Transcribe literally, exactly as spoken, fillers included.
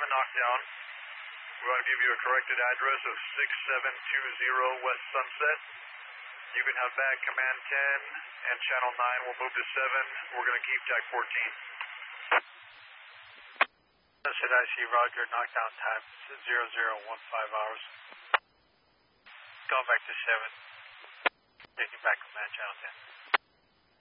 knockdown. We're going to give you a corrected address of six seven two zero West Sunset. You can have back command ten and channel nine will move to seven. We're going to keep T A C fourteen. Sunset I C, Roger, knockdown time zero zero one five hours. Going back to seven. Taking back command channel ten.